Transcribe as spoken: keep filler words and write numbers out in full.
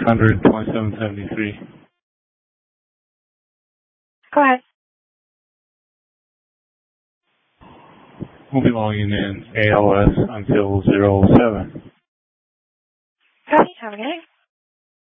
hundred, twenty-seven seventy-three. Go ahead. We'll be logging in A L S until zero seven.